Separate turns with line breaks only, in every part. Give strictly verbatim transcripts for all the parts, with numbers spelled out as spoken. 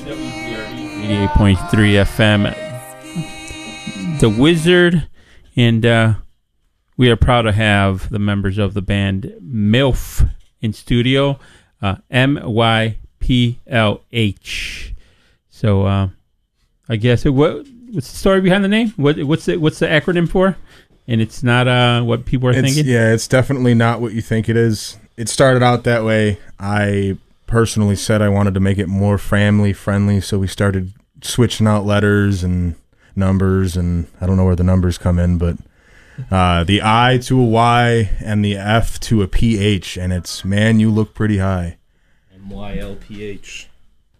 eighty-eight point three F M. The Wizard, and uh, we are proud to have the members of the band MILF in studio, uh, M Y P L H. So, uh, I guess it, what what's the story behind the name? What what's it? What's the acronym for? And it's not uh, what people are
it's,
thinking.
Yeah, it's definitely not what you think it is. It started out that way. I personally said I wanted to make it more family friendly, so we started switching out letters and numbers, and I don't know where the numbers come in, but uh, the I to a Y and the F to a P H, and it's man, you look pretty high.
M Y L P H.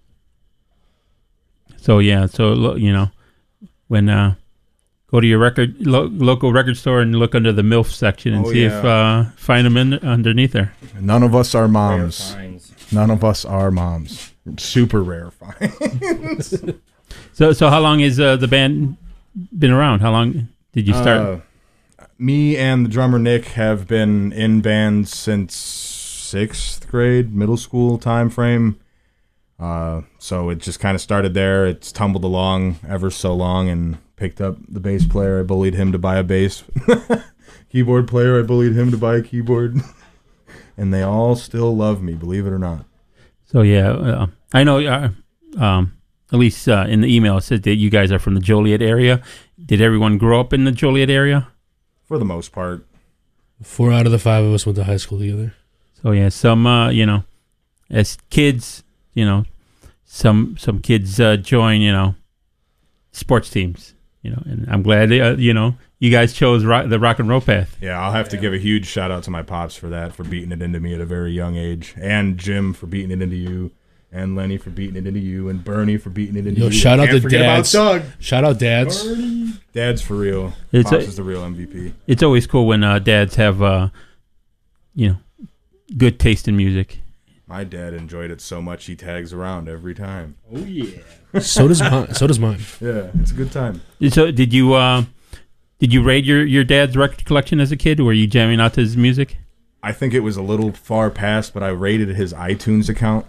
So yeah, so you know, when uh, go to your record lo- local record store and look under the MILF section and
oh,
see
yeah.
if uh, find them in underneath there.
None of us are moms. None of us are moms. Super rare finds.
so, so how long has uh, the band been around? How long did you start?
Uh, me and the drummer Nick have been in bands since sixth grade, middle school time frame. Uh, so it just kind of started there. It's tumbled along ever so long, and picked up the bass player. I bullied him to buy a bass. Keyboard player, I bullied him to buy a keyboard. And they all still love me, believe it or not.
So yeah, uh, I know. Uh, um, at least uh, in the email it said that you guys are from the Joliet area. Did everyone grow up in the Joliet area?
For the most part.
Four out of the five of us went to high school together.
So yeah, some uh, you know, as kids, you know, some some kids uh, join, you know, sports teams, you know, and I'm glad they, uh, you know, you guys chose rock, the rock and roll path.
Yeah, I'll have to
yeah.
give a huge shout out to my pops for that, for beating it into me at a very young age, and Jim for beating it into you, and Lenny for beating it into you, and Bernie for beating it into
Yo,
you.
shout out
Can't
to
forget
dads.
about Doug.
Shout out dads.
Bernie. Dad's for real.
It's
Pops
a-
is the real M V P.
It's always cool when uh, dads have, uh, you know, good taste in music.
My dad enjoyed it so much he tags around every time.
Oh, yeah.
So does mine. So does mine.
Yeah, it's a good time.
So did you uh, did you raid your, your dad's record collection as a kid? Were you jamming out to his music?
I think it was a little far past, but I raided his iTunes account.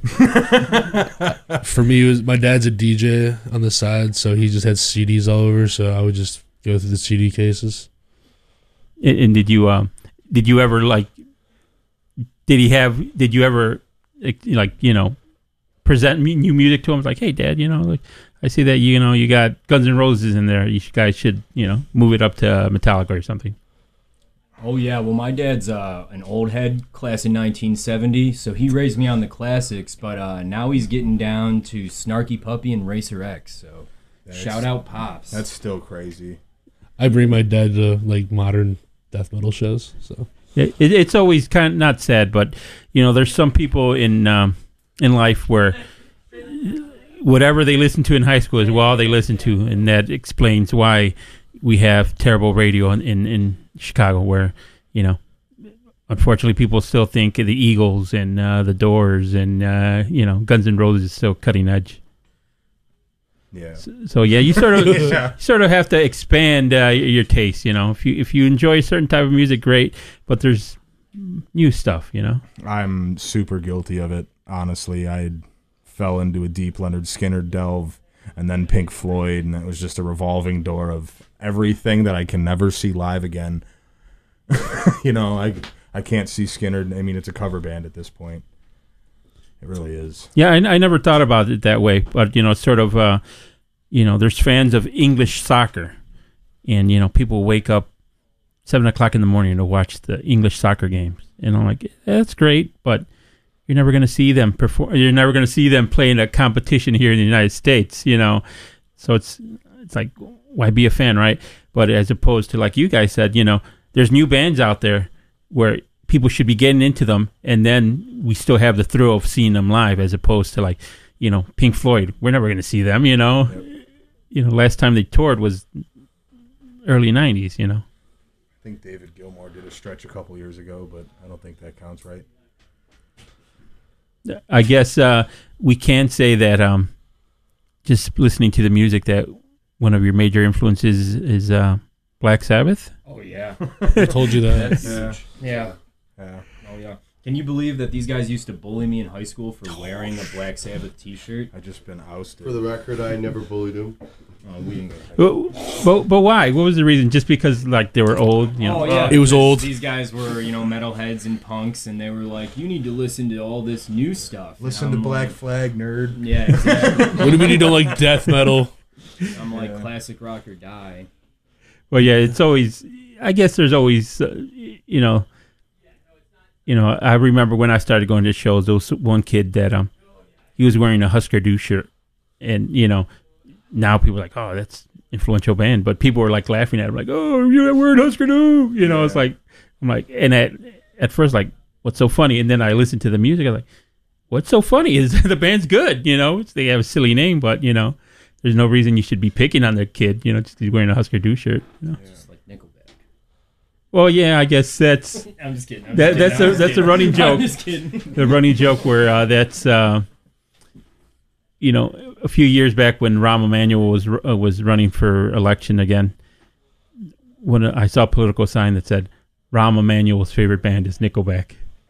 For me, it was, my dad's a D J on the side, so he just had C Ds all over. So I would just go through the C D cases.
And, and did you uh, did you ever like? Did he have? Did you ever like you know present me new music to him? Like, hey, Dad, you know, like I see that you know you got Guns N' Roses in there. You guys should you know move it up to Metallica or something.
Oh, yeah. Well, my dad's uh, an old head, class in nineteen seventy, so he raised me on the classics, but uh, now he's getting down to Snarky Puppy and Racer X, so
That's,
shout out Pops.
That's still crazy.
I bring my dad to like modern death metal shows. So
It, it, it's always kind of not sad, but you know, there's some people in um, in life where whatever they listen to in high school is what all they listen to, and that explains why we have terrible radio in, in, in Chicago, where you know, unfortunately, people still think the Eagles and uh, the Doors and uh, you know, Guns N' Roses is still cutting edge.
Yeah.
So, so yeah, you sort of
Yeah.
you sort of have to expand uh, your taste. You know, if you if you enjoy a certain type of music, great, but there's new stuff. You know,
I'm super guilty of it, honestly. I fell into a deep Leonard Skinner delve, and then Pink Floyd, and it was just a revolving door of everything that I can never see live again. You know, I I can't see Skinner. I mean, it's a cover band at this point. It really is.
yeah, I, I never thought about it that way, but you know, sort of, uh, you know, there's fans of English soccer, and you know, people wake up seven o'clock in the morning to watch the English soccer games, and I'm like, that's great, but you're never going to see them perform. You're never going to see them play in a competition here in the United States, you know. So it's it's like, why be a fan, right? But as opposed to, like you guys said, you know, there's new bands out there where people should be getting into them, and then we still have the thrill of seeing them live, as opposed to like, you know, Pink Floyd. We're never going to see them, you know. Yep. You know, last time they toured was early nineties, you know.
I think David Gilmour did a stretch a couple years ago, but I don't think that counts, right?
I guess uh, we can say that um, just listening to the music, that one of your major influences is uh, Black Sabbath.
Oh, yeah.
I told you that.
That's,
Yeah.
yeah.
Yeah.
Oh, yeah. Can you believe that these guys used to bully me in high school for wearing a Black Sabbath T-shirt?
I just been ousted.
For the record, I never bullied him.
Oh, we didn't go to high school.
But, but but why? What was the reason? Just because like they were old? You know?
Oh yeah,
It was
because
old.
These guys were, you know, metalheads and punks, and they were like, "You need to listen to all this new stuff."
Listen
And
to
I'm
Black
like,
Flag, nerd.
Yeah, exactly.
What do you mean you don't like death metal?
I'm like
Yeah.
classic rock or die.
Well, yeah, it's always. I guess there's always, uh, you know, you know. I remember when I started going to shows. There was one kid that um, he was wearing a Husker Du shirt, and you know, now people are like, oh, that's influential band, but people were like laughing at him, like, oh, you're wearing Husker Du. You know,
Yeah.
it's like, I'm like, and at at first, like, what's so funny? And then I listened to the music. I'm like, what's so funny is the band's good. You know, it's, they have a silly name, but you know, there's no reason you should be picking on the kid. You know, just 'cause he's wearing a Husker Du shirt. You know?
Just like Nickelback.
Well, yeah, I guess that's
I'm just kidding. I'm
That-
just
that's
kidding.
a-
I'm just
that's a
kidding.
running joke.
I'm just kidding.
the running joke where uh, that's uh, you know, a few years back when Rahm Emanuel was uh, was running for election again, when I saw a political sign that said Rahm Emanuel's favorite band is Nickelback.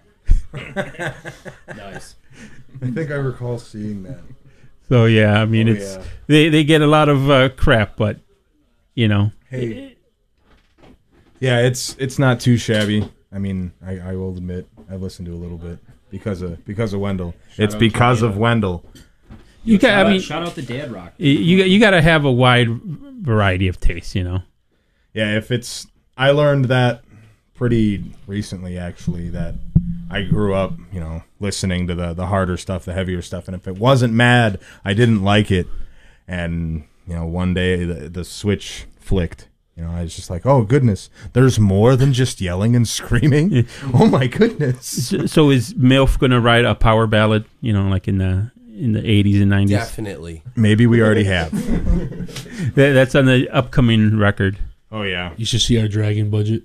Nice.
I think I recall seeing that.
So yeah, I mean,
Oh,
it's
yeah.
they they get a lot of uh, crap, but you know,
Hey. Yeah, it's it's not too shabby. I mean, I, I will admit I listened to a little bit because of because of Wendell.
Shout
it's
out
because
to
of
Wendell.
Wendell.
you got.
Shout
I
out-
mean,
shout out to Dad Rock.
you you got to have a wide variety of tastes, you know.
Yeah, if it's I learned that pretty recently actually that I grew up, you know, listening to the the harder stuff, the heavier stuff, and if it wasn't mad, I didn't like it. And you know, one day the, the switch flicked. You know, I was just like, oh goodness, there's more than just yelling and screaming. Oh my goodness.
So, so is MILF gonna write a power ballad? You know, like in the in the eighties and nineties.
Definitely.
Maybe we already have.
That, that's on the upcoming record.
Oh yeah.
You should see our dragon budget.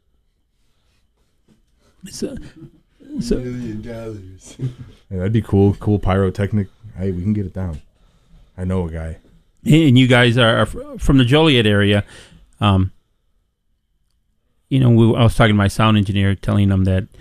So, so
Million dollars.
Yeah, that'd be cool. Cool pyrotechnic. Hey, we can get it down. I know a guy.
and you guys are, are from the Joliet area. Um, you know, we, I was talking to my sound engineer, telling him that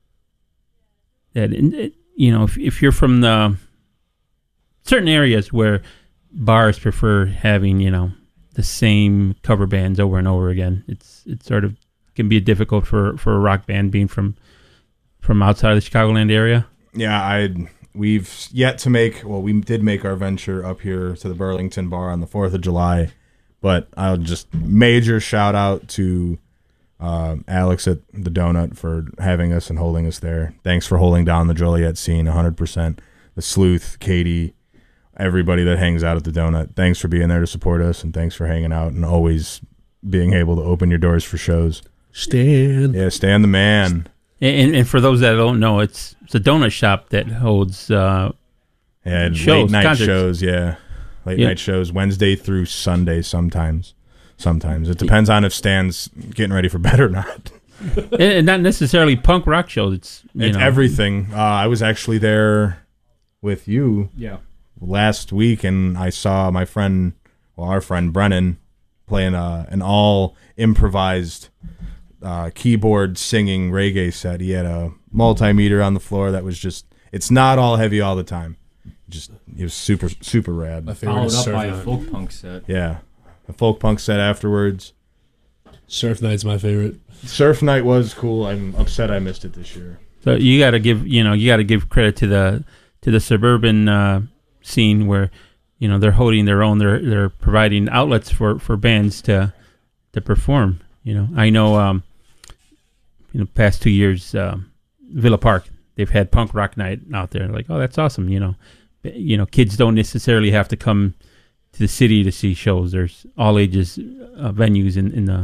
that you know, if if you're from the certain areas where bars prefer having, you know, the same cover bands over and over again, it's it's sort of can be difficult for, for a rock band being from from outside of the Chicagoland area.
Yeah, I we've yet to make. Well, we did make our venture up here to the Burlington Bar on the Fourth of July, but I'll just major shout out to uh, Alex at the Donut for having us and holding us there. Thanks for holding down the Joliet scene one hundred percent. The Sleuth, Katie, everybody that hangs out at the Donut. Thanks for being there to support us, and thanks for hanging out and always being able to open your doors for shows.
Stan.
Yeah, Stan the man.
And, and for those that don't know, it's it's a donut shop that holds uh,
Yeah, late
Shows,
night
concerts.
shows. Yeah, late
Yeah.
night shows Wednesday through Sunday. Sometimes, sometimes it depends on if Stan's getting ready for bed or not.
and and not necessarily punk rock shows. It's you
It's
know,
everything. Uh, I was actually there with you
Yeah.
last week, and I saw my friend, well, our friend Brennan, playing a, an all improvised uh, keyboard singing reggae set. He had a multimeter on the floor that was just. It's not all heavy all the time. Just it was super super rad.
My favorite
Followed
is
up
Surf
by a
Night.
folk punk set.
Yeah, a folk punk set afterwards.
Surf Night's my favorite.
Surf Night was cool. I'm upset I missed it this year.
So you got to give you know you got to give credit to the to the suburban uh, scene where you know they're holding their own. They're they're providing outlets for, for bands to to perform. You know, I know. Um, you know, past two years, um, Villa Park they've had punk rock night out there. Like, oh, that's awesome. You know, you know, kids don't necessarily have to come to the city to see shows. There's all ages uh, venues in, in the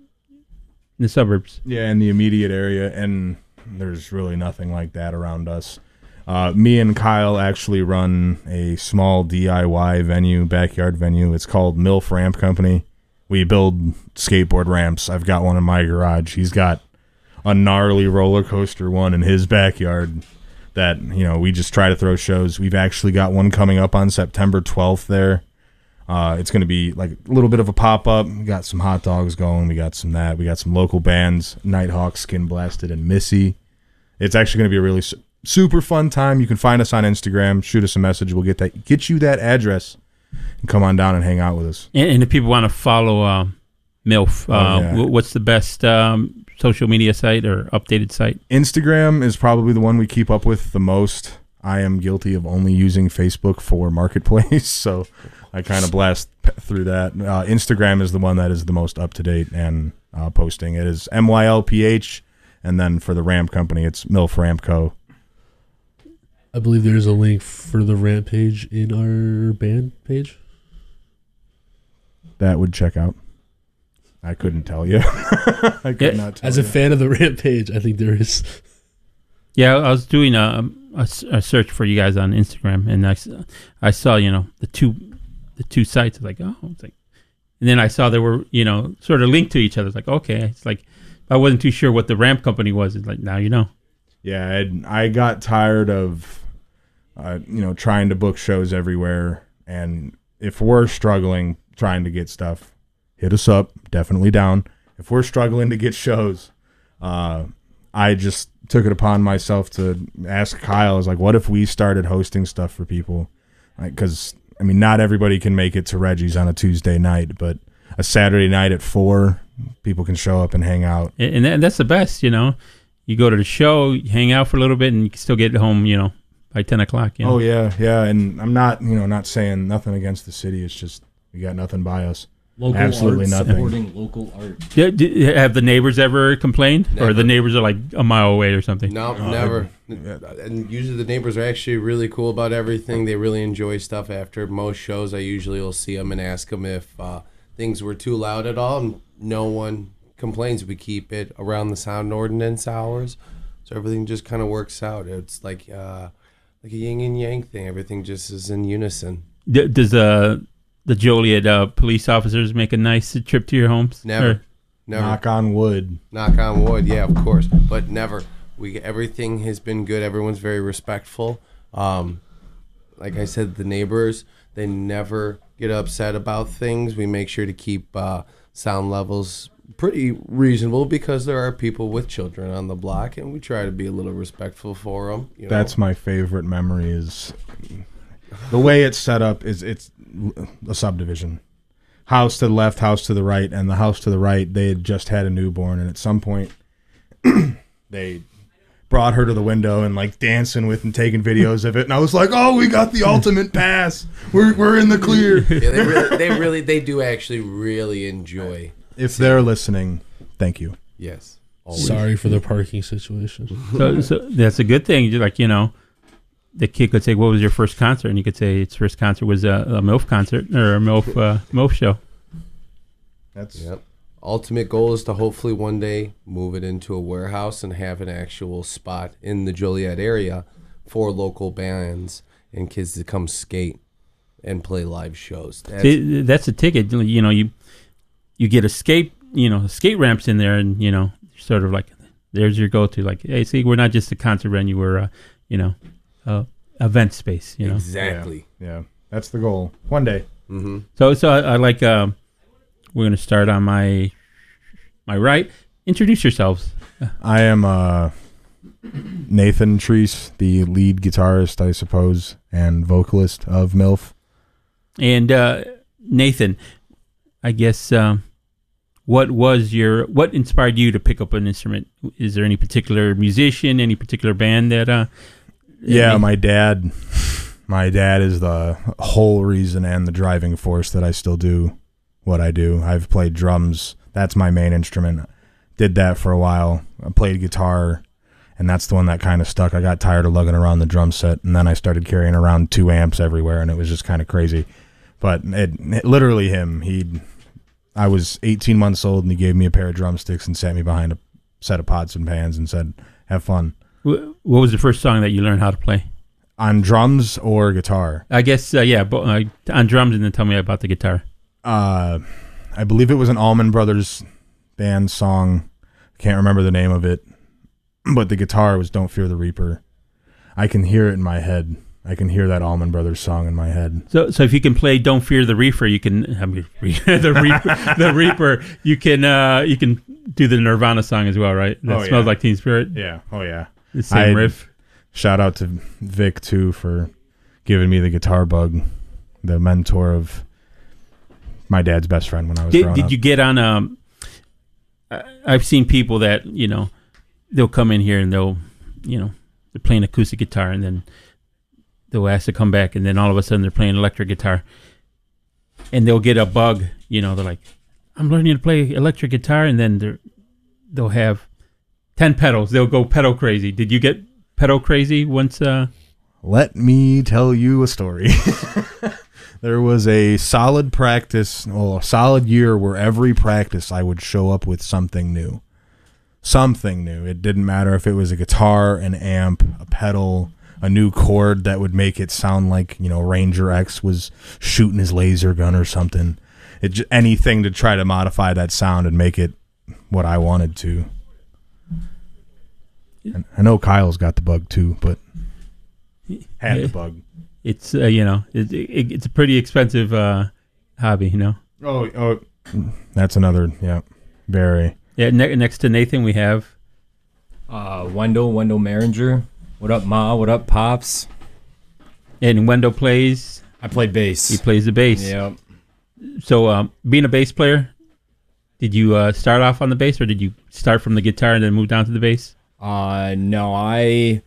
in the suburbs.
Yeah, in the immediate area, and there's really nothing like that around us. Uh, me and Kyle actually run a small D I Y venue, backyard venue. It's called MILF Ramp Company. We build skateboard ramps. I've got one in my garage. He's got a gnarly roller coaster one in his backyard that, you know, we just try to throw shows. We've actually got one coming up on September twelfth there. Uh, it's going to be like a little bit of a pop-up. We got some hot dogs going. We got some that. We got some local bands, Nighthawk, Skin Blasted, and Missy. it's actually going to be a really su- super fun time. You can find us on Instagram. Shoot us a message. We'll get that, get you that address, and come on down and hang out with us.
And, and if people want to follow um, MILF, uh,
Oh, yeah.
wh- what's the best um, social media site or updated site?
Instagram is probably the one we keep up with the most. I am guilty of only using Facebook for Marketplace, so I kind of blast p- through that. Uh, Instagram is the one that is the most up to date and uh, posting. It is M Y L P H, and then for the Ramp Company, it's MILF Ramp Co.
I believe there's a link for the Ramp page in our band page.
That would check out. I couldn't tell you. I could
Yeah,
not tell
As
you.
a fan of the Ramp page, I think there is.
Yeah, I was doing a, a s- a search for you guys on Instagram, and I, s- I saw, you know, the two the two sites. I was like, oh, it's like, and then I saw they were, you know, sort of linked to each other. It's like, okay, it's like I wasn't too sure what the Ramp Company was. It's like, now you know.
Yeah, I'd, I got tired of, uh, you know, trying to book shows everywhere. And if we're struggling trying to get stuff, hit us up. Definitely down. If we're struggling to get shows, uh, I just took it upon myself to ask Kyle. I was like, what if we started hosting stuff for people? Because, like, I mean, not everybody can make it to Reggie's on a Tuesday night, but a Saturday night at four, people can show up and hang out.
And, and that- that's the best, you know. You go to the show, you hang out for a little bit, and you can still get home, you know, by ten o'clock. You know?
Oh yeah, yeah, and I'm not, you know, not saying nothing against the city. It's just we got nothing by us.
Local
Absolutely
art,
nothing.
supporting local art.
D- d- have the neighbors ever complained, or
Never.
the neighbors are like a mile away or something?
No,
Oh,
never. And usually the neighbors are actually really cool about everything. They really enjoy stuff. After most shows, I usually will see them and ask them if uh, things were too loud at all. And no one complains. We keep it around the sound ordinance hours, so everything just kind of works out. It's like uh, like a yin and yang thing. Everything just is in unison.
D- does uh, the Joliet uh, police officers make a nice trip to your homes?
Never.
Or-
Never.
Knock on wood.
Knock on wood, yeah, of course, but never. We everything has been good. Everyone's very respectful. Um, like I said, the neighbors, they never get upset about things. We make sure to keep uh, sound levels pretty reasonable because there are people with children on the block, and we try to be a little respectful for them. You know?
That's my favorite memory. Is the way it's set up. Is it's a subdivision. House to the left, house to the right, and the house to the right, they had just had a newborn, and at some point, they brought her to the window and like dancing with and taking videos of it, and I was like, "Oh, we got the ultimate pass. We're we're in the clear."
yeah, they really, they really, they do actually really enjoy.
If they're listening, thank you.
Yes. Always.
Sorry for the parking situation.
So, so that's a good thing. You're like, you know, the kid could say, "What was your first concert?" And you could say, "Its first concert was a, a MILF concert or a MILF uh, MILF show."
That's
Yep. Ultimate goal is to hopefully one day move it into a warehouse and have an actual spot in the Joliet area for local bands and kids to come skate and play live shows. That's,
See, that's a ticket. You know, you you get a skate, you know, skate ramps in there, and you know, sort of like there's your go-to. Like, hey, see, we're not just a concert venue; we're, uh, you know, uh, event space. You know,
exactly.
yeah, that's the goal. One day.
Mm-hmm.
so so I, I like. Um, we're gonna start on my my right. Introduce yourselves.
I am uh, Nathan Treese, the lead guitarist, I suppose, and vocalist of MILF.
And uh, Nathan, I guess, um, what was your what inspired you to pick up an instrument? Is there any particular musician, any particular band that? Uh,
Yeah,
any-
my dad. My dad is the whole reason and the driving force that I still do what I do. I've played drums. That's my main instrument. Did that for a while. I played guitar, and that's the one that kind of stuck. I got tired of lugging around the drum set, and then I started carrying around two amps everywhere, and it was just kind of crazy. But it, it literally him. He, I was eighteen months old, and he gave me a pair of drumsticks and sat me behind a set of pots and pans and said, "Have fun."
wh- what was the first song that you learned how to play?
On drums or guitar?
I guess, uh, yeah, bo- uh, on drums, and then tell me about the guitar.
Uh, I believe it was an Allman Brothers band song. Can't remember the name of it, but the guitar was "Don't Fear the Reaper." I can hear it in my head. I can hear that Allman Brothers song in my head.
So, so if you can play "Don't Fear the Reaper," you can I mean, the Reaper. The Reaper. You can uh, you can do the Nirvana song as well, right? That
Oh,
smells
yeah.
like Teen Spirit.
Yeah. Oh yeah.
The same
I-
riff.
Shout out to Vic too for giving me the guitar bug, the mentor of my dad's best friend when I was
Did,
growing
did
up.
you get on? Um, I- I've seen people that you know, they'll come in here and they'll, you know, they're playing acoustic guitar and then they'll ask to come back and then all of a sudden they're playing electric guitar, and they'll get a bug. You know, they're like, I'm learning to play electric guitar, and then they're they'll have ten pedals. They'll go pedal crazy. Did you get pedal crazy once? Uh,
Let me tell you a story. There was a solid practice, well, a solid year where every practice I would show up with something new. Something new. It didn't matter if it was a guitar, an amp, a pedal, a new chord that would make it sound like, you know, Ranger X was shooting his laser gun or something. It j- anything to try to modify that sound and make it what I wanted to. And I know Kyle's got the bug too, but had the bug.
it's uh, you know, it, it, it's a pretty expensive uh, hobby. You know.
Oh, oh, that's another. Yeah, very.
Yeah. Ne- next to Nathan, we have.
Uh, Wendell, Wendell Maringer. What up, Ma? What up, Pops?
And Wendell plays.
I play bass.
He plays the bass.
Yep.
So, um, being a bass player, did you uh, start off on the bass, or did you start from the guitar and then move down to the bass?
Uh, no, I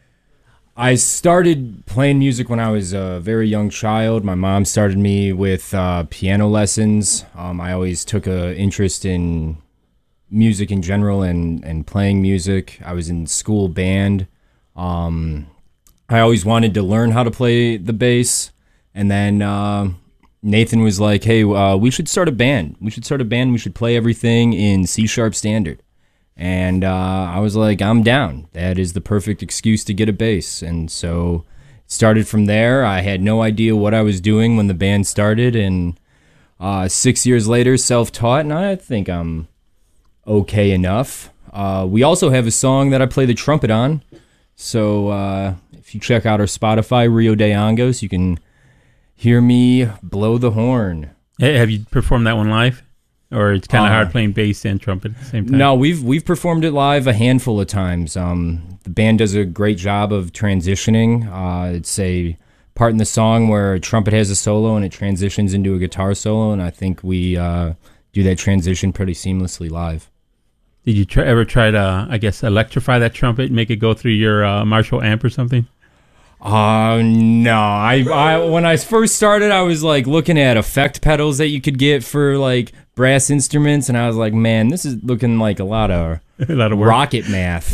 I started playing music when I was a very young child. My mom started me with uh, piano lessons. Um, I always took an interest in music in general and, and playing music. I was in school band. Um, I always wanted to learn how to play the bass. And then uh, Nathan was like, hey, uh, we should start a band. We should start a band. We should play everything in C-sharp standard. And uh, I was like, I'm down. That is the perfect excuse to get a bass. And so it started from there. I had no idea what I was doing when the band started. And uh, six years later, self-taught, and I think I'm okay enough. Uh, we also have a song that I play the trumpet on. So uh, if you check out our Spotify, Rio de Angos, you can hear me blow the horn.
Hey, have you performed that one live? Or it's kind of
Uh,
hard playing bass and trumpet at the same time?
No, we've we've performed it live a handful of times. Um, the band does a great job of transitioning. Uh, it's a part in the song where a trumpet has a solo and it transitions into a guitar solo, and I think we uh, do that transition pretty seamlessly live.
Did you try, ever try to, I guess, electrify that trumpet and make it go through your uh, Marshall amp or something?
Uh, no. I, I when I first started, I was like looking at effect pedals that you could get for like brass instruments, and I was like, man, this is looking like a lot of
A lot of work.
rocket math.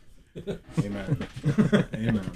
Amen. Amen.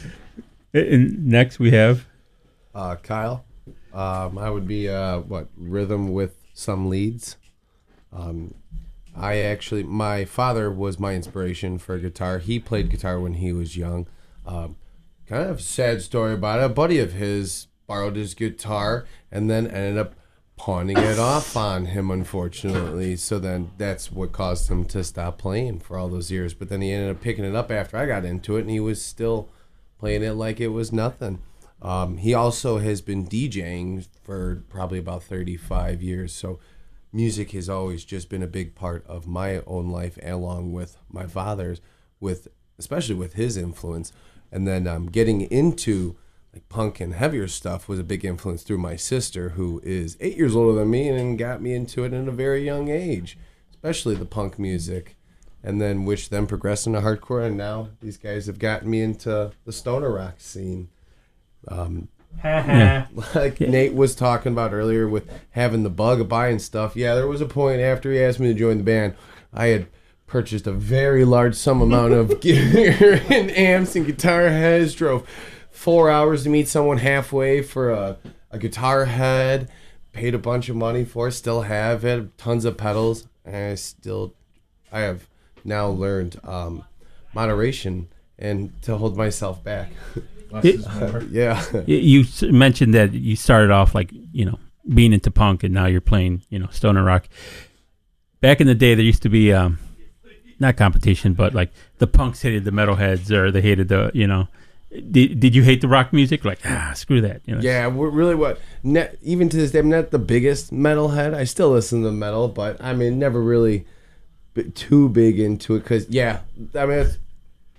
And next we have.
Uh, Kyle, um, I would be uh, what rhythm with some leads. Um, I actually, my father was my inspiration for guitar. He played guitar when he was young. Um, kind of a sad story about it. A buddy of his borrowed his guitar and then ended up pawning it off on him, unfortunately. So then that's what caused him to stop playing for all those years. But then he ended up picking it up after I got into it, and he was still playing it like it was nothing. Um, he also has been DJing for probably about thirty-five years. So music has always just been a big part of my own life, along with my father's, with especially with his influence. And then um, getting into like punk and heavier stuff was a big influence through my sister, who is eight years older than me and got me into it at a very young age, especially the punk music. And then which then progressed into hardcore, and now these guys have gotten me into the stoner rock scene. Um,
Yeah.
like Nate was talking about earlier with having the bug of buying stuff. Yeah, there was a point after he asked me to join the band, I had purchased a very large sum amount of gear and amps and guitar heads, drove four hours to meet someone halfway for a, a guitar head, paid a bunch of money for it, still have it, tons of pedals, and I still, I have now learned um, moderation and to hold myself back.
It-
yeah.
Y- You s- mentioned that you started off like, you know, being into punk and now you're playing, you know, stoner rock. Back in the day, there used to be, um, not competition, but like the punks hated the metalheads or they hated the, you know, did, did you hate the rock music? Like, ah, screw that. You know?
Yeah, we're really what ne- even to this day, I'm not the biggest metalhead. I still listen to metal, but I mean, never really b- too big into it because yeah, I mean, it's,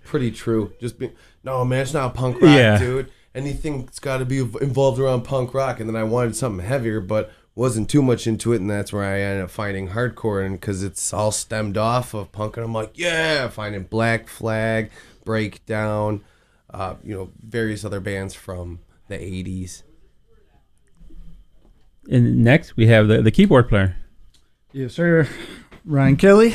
pretty true. Just be, no, man, it's not punk rock,
Yeah.
dude. Anything's got to be involved around punk rock. And then I wanted something heavier, but wasn't too much into it. And that's where I ended up finding hardcore. And because it's all stemmed off of punk. And I'm like, yeah, finding Black Flag, Breakdown, uh, you know, various other bands from the eighties.
And next we have the, the keyboard player.
Yes, sir. Ryan Kelly.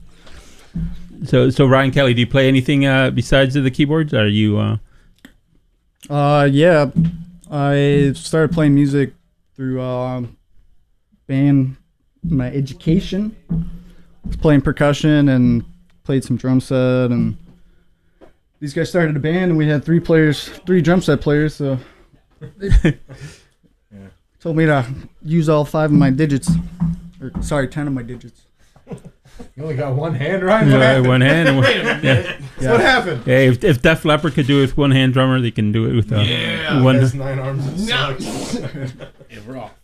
So so Ryan Kelly, do you play anything uh, besides the keyboards? Are you? Uh...
Uh, yeah, I started playing music through uh, band, my education. I was playing percussion and played some drum set, and these guys started a band, and we had three players, three drum set players. So they yeah. told me to use all five of my digits, or sorry, ten of my digits.
You only got one hand, Ryan? What
Yeah,
happened?
one hand. and one-
Wait a minute.
yeah.
Yeah. What happened?
Hey, if, if Def Leppard could do it with one hand drummer, they can do it with uh,
Yeah,
one.
Has nine arms and
No.
sucks.
Yeah, we're off.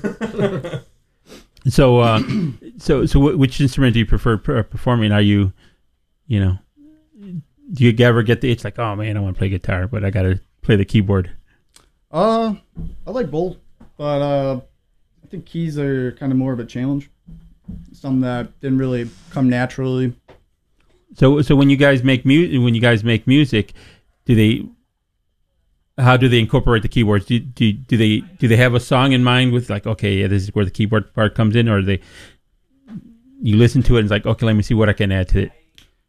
So, uh, so, so, wh- which instrument do you prefer per- performing? Are you, you know, do you ever get the itch like, oh man, I want to play guitar, but I got to play the keyboard?
Uh, I like both, but uh, I think keys are kind of more of a challenge. Something that didn't really come naturally.
So, so when you guys make music, when you guys make music, do they? How do they incorporate the keyboards? Do, do do they do they have a song in mind with like, okay, yeah, this is where the keyboard part comes in, or they you listen to it and it's like, okay, let me see what I can add to it.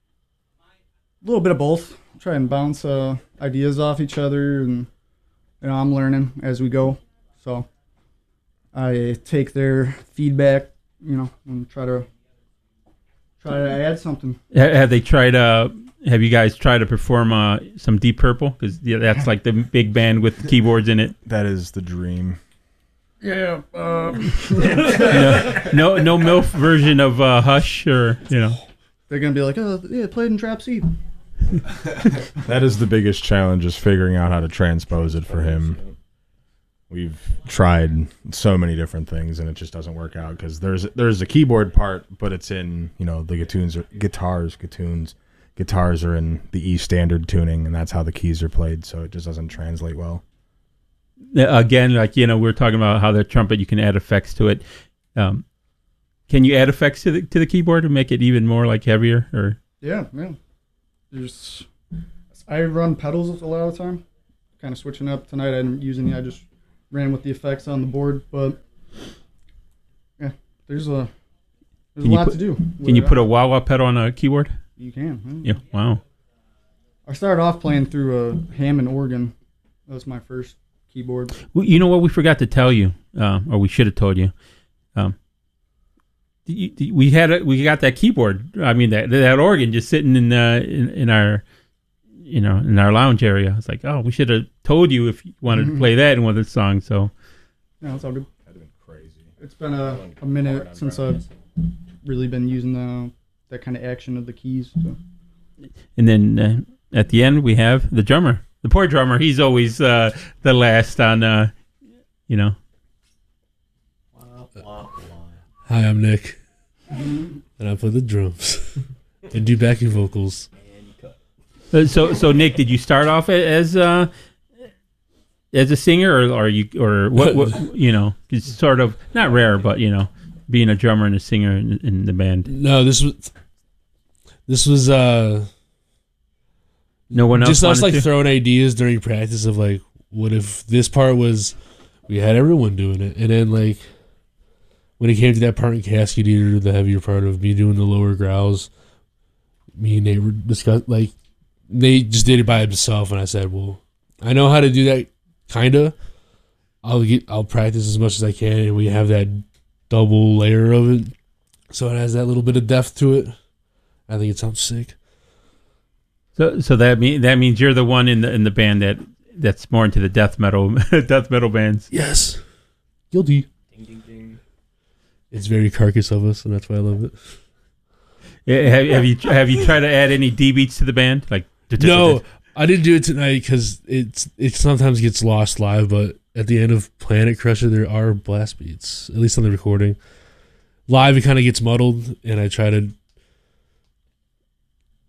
A little bit of both. Try and bounce uh, ideas off each other, and you know, I'm learning as we go. So I take their feedback, you know, and try to try to add something.
Ha- Have they tried? Uh, have you guys tried to perform uh, some Deep Purple? Because yeah, that's like the big band with keyboards in it.
That is the dream.
Yeah. Uh,
You know, no, no MILF version of uh, Hush, or you know.
they're gonna be like, oh, yeah, played in trap C.
That is the biggest challenge, is figuring out how to transpose it for him. We've tried so many different things, and it just doesn't work out because there's there's a keyboard part, but it's in, you know, the guitars, are, guitars, guitars, guitars are in the E standard tuning, and that's how the keys are played. So it just doesn't translate well.
Again, like you know, we we're talking about how the trumpet, you can add effects to it. Um, can you add effects to the to the keyboard to make it even more like heavier? Or
Yeah, yeah. There's, I run pedals a lot of the time. Kind of switching up tonight. I didn't use any. I just ran with the effects on the board, but yeah, there's a there's
Can
a
you
lot
put-
to do.
can you
with
put a
it.
wah wah pedal on a keyboard?
You can.
Yeah. Wow.
I started off playing through a Hammond organ. That was my first keyboard.
Well, you know what we forgot to tell you, uh, or we should have told you. Um, you- you- we had a, we got that keyboard. I mean that that organ just sitting in uh, in, in our you know in our lounge area. It's like, oh, we should have told you if you wanted to play that in one of the songs. So
No, it's all good.
That'd have been crazy.
It's been a, a minute since I've really been using the, that kind of action of the keys. So.
and then uh, at the end we have the drummer, the poor drummer. He's always uh, the last on. Uh, you know.
Hi, I'm Nick, and I play the drums and do backing vocals.
Uh, So, so Nick, did you start off a- as uh, as a singer, or are you, or what? what you know, it's sort of not rare, but you know, being a drummer and a singer in, in the band.
No, this was this was uh
No one else
just us
wanted
like
to?
throwing ideas during practice of like, what if this part was we had everyone doing it, and then like when it came to that part in Casket Eater, the heavier part of me doing the lower growls, me and Nate were discuss like Nate just did it by himself, and I said, well, I know how to do that, kinda. I'll get I'll practice as much as I can, and we have that double layer of it, so it has that little bit of depth to it. I think it sounds sick.
So, so that mean that means you're the one in the in the band that that's more into the death metal death metal bands.
Yes, guilty.
Ding, ding, ding.
It's very Carcass of us, and that's why I love it.
Yeah, Have, have you have you tried to add any D beats to the band? Like
No, I didn't do it tonight because it's it sometimes gets lost live. But at the end of Planet Crusher, there are blast beats, at least on the recording. Live, it kind of gets muddled, and I try to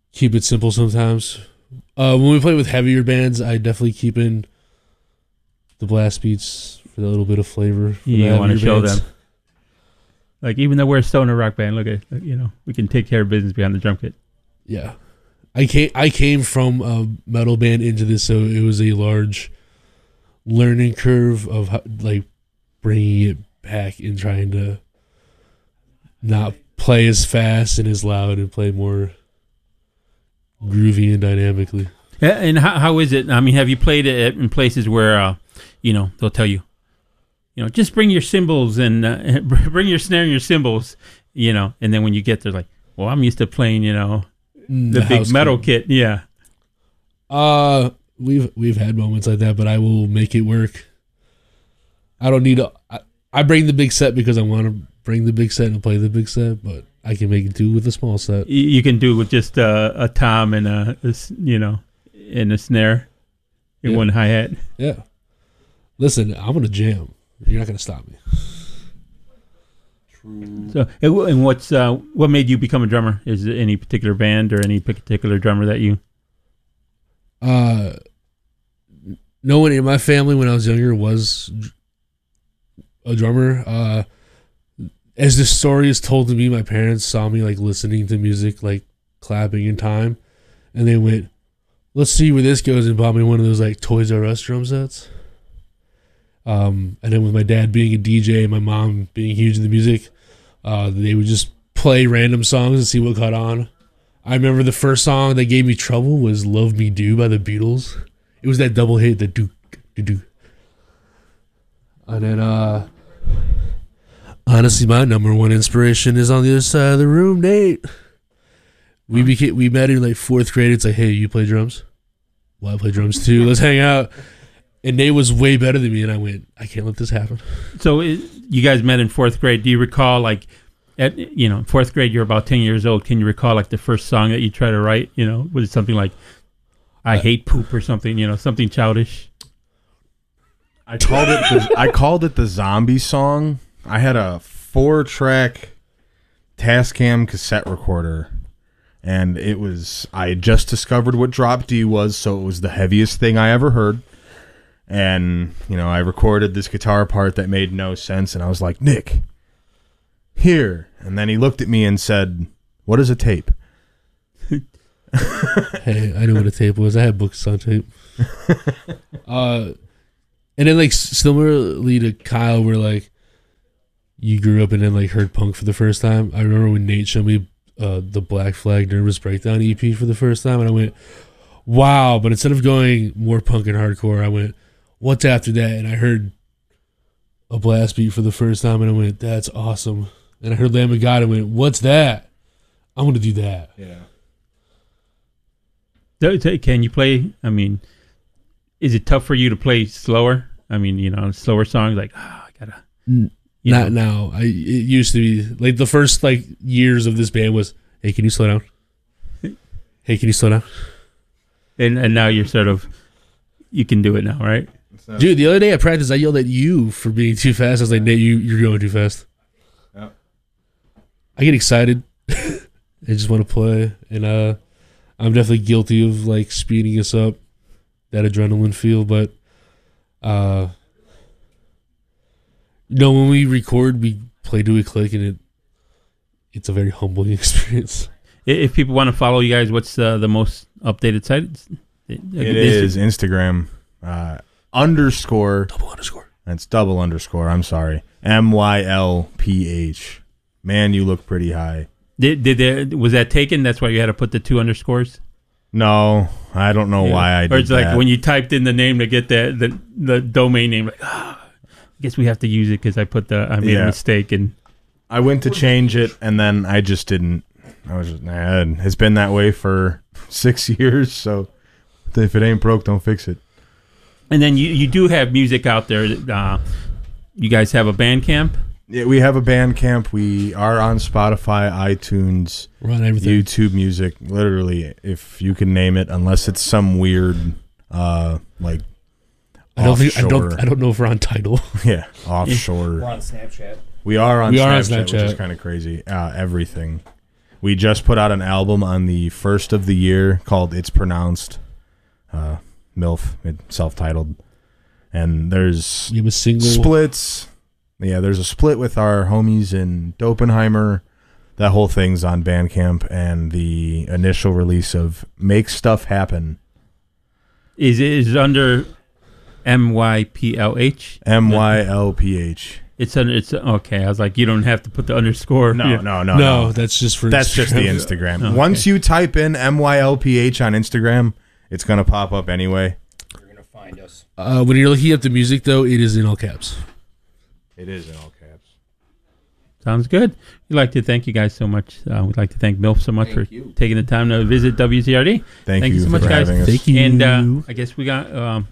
keep it simple sometimes. Uh, when we play with heavier bands, I definitely keep in the blast beats for a little bit of flavor. For
You
the
want to
heavier
show
bands.
them. Like, even though we're a stoner rock band, look at, you know, we can take care of business behind the drum kit.
Yeah, I came I came from a metal band into this, so it was a large learning curve of how, like bringing it back and trying to not play as fast and as loud and play more groovy and dynamically.
Yeah, and how how is it? I mean, have you played it in places where, uh, you know, they'll tell you, you know, just bring your cymbals and uh, bring your snare and your cymbals, you know, and then when you get there, like, well, I'm used to playing, you know, the, the big
house
metal
kit.
kit. Yeah.
Uh, we've we've had moments like that, but I will make it work. I don't need a. I, I bring the big set because I want to bring the big set and play the big set, but I can make it do with a small set.
You, you can do with just uh, a tom and a, a s- you know, and a snare and
Yeah.
one hi hat.
Yeah. Listen, I'm gonna jam. You're not gonna stop me.
So, and wh- and what's uh, what made you become a drummer? Is it any particular band or any particular drummer that you?
Uh, no one in my family when I was younger was dr- a drummer. Uh, as this story is told to me, my parents saw me like listening to music, like clapping in time, and they went, "Let's see where this goes," and bought me one of those like Toys R Us drum sets. Um, and then with my dad being a D J and my mom being huge in the music, uh, they would just play random songs and see what caught on. I remember the first song that gave me trouble was "Love Me Do" by the Beatles. It was that double hit, the do do do. And then, uh, honestly, my number one inspiration is on the other side of the room, Nate. We became we met in like fourth grade. It's like, hey, you play drums? Well, I play drums too. Let's hang out. And Nate was way better than me, and I went, I can't let this happen.
So it, you guys met in fourth grade. Do you recall, like, at you know, fourth grade, you're about ten years old. Can you recall like the first song that you tried to write? You know, was it something like "I hate poop" or something? You know, something childish.
I called it. The, I called it the zombie song. I had a four-track Tascam cassette recorder, and it was. I had just discovered what drop D was, so it was the heaviest thing I ever heard. And you know, I recorded this guitar part that made no sense, and I was like, "Nick, here." And then he looked at me and said, "What is a tape?"
Hey, I knew what a tape was. I had books on tape. uh, and then like similarly to Kyle, where like you grew up and then like heard punk for the first time. I remember when Nate showed me uh, the Black Flag Nervous Breakdown E P for the first time, and I went, "Wow!" But instead of going more punk and hardcore, I went, "What's after that?" And I heard a blast beat for the first time, and I went, "That's awesome." And I heard Lamb of God, and went, "What's that? I'm gonna do that."
Yeah.
So, so can you play? I mean, is it tough for you to play slower? I mean, you know, slower songs like, oh, I gotta.
N-
you
Not
know.
now. I it used to be like the first like years of this band was, "Hey, can you slow down? Hey, can you slow down?"
And and now you're sort of, you can do it now, right?
Dude, the other day at practice, I yelled at you for being too fast. I was like, "Nate, you you're going too fast."
Yep.
I get excited. I just want to play, and uh, I'm definitely guilty of like speeding us up, that adrenaline feel. But uh, you know, when we record, we play to a click, and it it's a very humbling experience.
I- If people want to follow you guys, what's uh, the most updated site? It,
It is Instagram uh, underscore.
Double underscore.
That's double underscore. I'm sorry. M Y L P H. Man, you look pretty high.
Did did there, was that taken? That's why you had to put the two undersores.
No, I don't know
Yeah.
why I did
Or it's like
that.
when you typed in the name to get the the, the domain name. Like, ah, I guess we have to use it because I put the I made
Yeah.
a mistake and.
I went to change it, and then I just didn't. I was just, nah, it's been that way for six years, so if it ain't broke, don't fix it.
And then you, you do have music out there. Uh, you guys have a Bandcamp.
Yeah, we have a Bandcamp. We are on Spotify, iTunes,
We're on everything.
YouTube Music. Literally, if you can name it, unless it's some weird, uh, like
I don't think I
offshore-
don't I don't know if we're on Tidal.
yeah, offshore.
We're on Snapchat.
We are on
We
Snapchat,
are on
which is
Snapchat.
kind of crazy. Uh, everything. We just put out an album on the first of the year called It's Pronounced. Uh, MILF, self-titled. And there's
We have a single.
splits. Yeah, there's a split with our homies in Dopenheimer. That whole thing's on Bandcamp. And the initial release of Make Stuff Happen.
Is it is under M Y P L H?
M Y L P H.
It's under, it's okay. I was like, you don't have to put the underscore.
No,
Yeah.
no, no,
No,
no.
that's just for.
That's just the
Instagram.
Instagram.
Okay.
Once you type in M Y L P H on Instagram, it's going to pop up anyway.
You're gonna find us.
Uh, when you're looking up the music, though, it is in all caps.
It is in all caps.
Sounds good. We'd like to thank you guys so much. Uh, we'd like to thank MILF so much
Thank
for
you.
taking the time to visit W Z R D.
Thank,
Thank you
you
so much,
for
guys.
having us.
Thank you.
And uh, I guess we got. Um,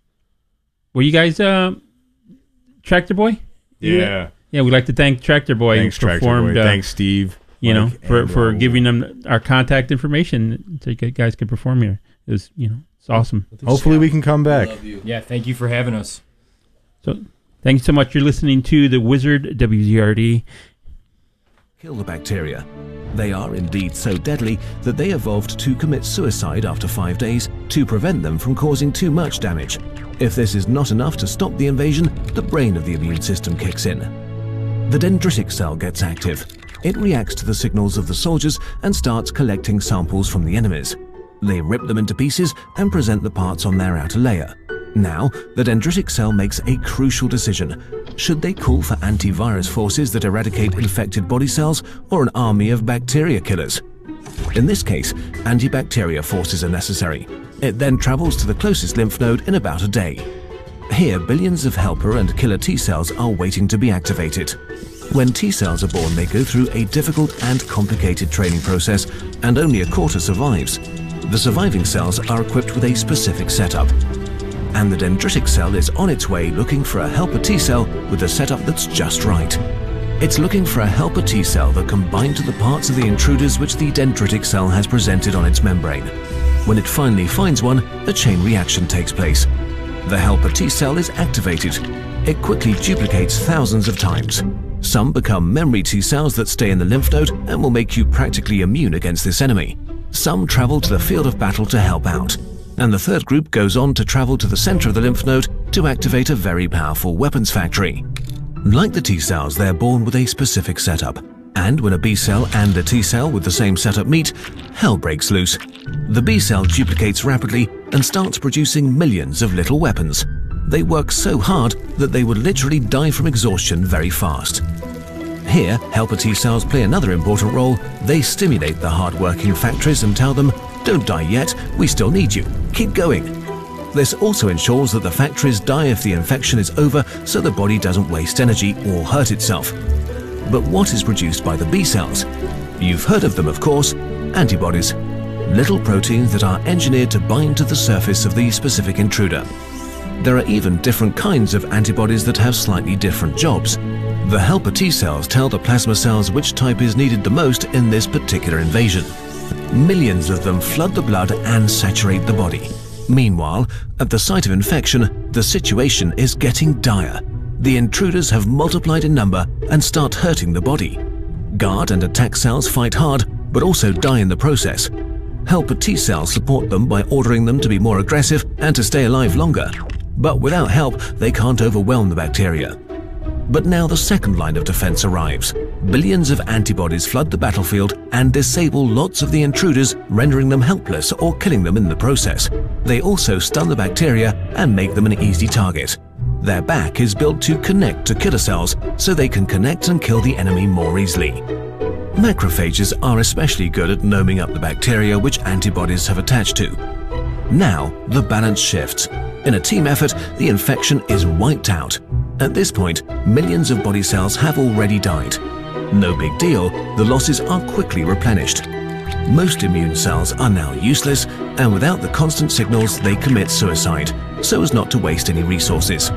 were you guys uh, Tractor Boy?
Yeah.
Yeah, we'd like to thank Tractor Boy.
Thanks,
who
Tractor
performed,
Boy.
uh,
Thanks, Steve.
You know,
Mike,
for,
and
for
Raul.
giving them our contact information so you guys could perform here. It was, you know, it's awesome.
Hopefully we can come back.
Love you.
Yeah, thank you for having us.
So, thanks so much. You're listening to the Wizard W Z R D.
Kill the bacteria. They are indeed so deadly that they evolved to commit suicide after five days to prevent them from causing too much damage. If this is not enough to stop the invasion, the brain of the immune system kicks in. The dendritic cell gets active. It reacts to the signals of the soldiers and starts collecting samples from the enemies. They rip them into pieces and present the parts on their outer layer. Now, the dendritic cell makes a crucial decision. Should they call for antivirus forces that eradicate infected body cells or an army of bacteria killers? In this case, antibacteria forces are necessary. It then travels to the closest lymph node in about a day. Here, billions of helper and killer T cells are waiting to be activated. When T cells are born, they go through a difficult and complicated training process, and only a quarter survives. The surviving cells are equipped with a specific setup. And the dendritic cell is on its way looking for a helper T cell with a setup that's just right. It's looking for a helper T cell that can bind to the parts of the intruders which the dendritic cell has presented on its membrane. When it finally finds one, a chain reaction takes place. The helper T cell is activated. It quickly duplicates thousands of times. Some become memory T cells that stay in the lymph node and will make you practically immune against this enemy. Some travel to the field of battle to help out. And the third group goes on to travel to the center of the lymph node to activate a very powerful weapons factory. Like the T cells, they're born with a specific setup. And when a B cell and a T cell with the same setup meet, hell breaks loose. The B cell duplicates rapidly and starts producing millions of little weapons. They work so hard that they would literally die from exhaustion very fast. Here, helper T cells play another important role. They stimulate the hard-working factories and tell them, "Don't die yet, we still need you. Keep going." This also ensures that the factories die if the infection is over, so the body doesn't waste energy or hurt itself. But what is produced by the B cells? You've heard of them, of course, antibodies. Little proteins that are engineered to bind to the surface of the specific intruder. There are even different kinds of antibodies that have slightly different jobs. The helper T cells tell the plasma cells which type is needed the most in this particular invasion. Millions of them flood the blood and saturate the body. Meanwhile, at the site of infection, the situation is getting dire. The intruders have multiplied in number and start hurting the body. Guard and attack cells fight hard, but also die in the process. Helper T cells support them by ordering them to be more aggressive and to stay alive longer. But without help, they can't overwhelm the bacteria. But now the second line of defense arrives. Billions of antibodies flood the battlefield and disable lots of the intruders, rendering them helpless or killing them in the process. They also stun the bacteria and make them an easy target. Their back is built to connect to killer cells, so they can connect and kill the enemy more easily. Macrophages are especially good at gnoming up the bacteria which antibodies have attached to. Now, the balance shifts. In a team effort, the infection is wiped out. At this point, millions of body cells have already died. No big deal, the losses are quickly replenished. Most immune cells are now useless, and without the constant signals, they commit suicide, so as not to waste any resources.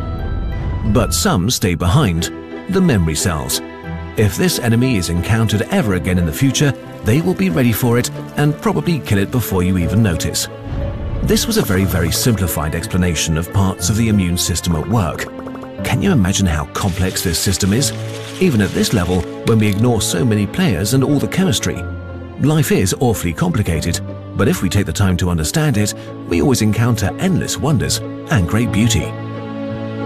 But some stay behind, the memory cells. If this enemy is encountered ever again in the future, they will be ready for it and probably kill it before you even notice. This was a very, very simplified explanation of parts of the immune system at work. Can you imagine how complex this system is? Even at this level, when we ignore so many players and all the chemistry. Life is awfully complicated, but if we take the time to understand it, we always encounter endless wonders and great beauty.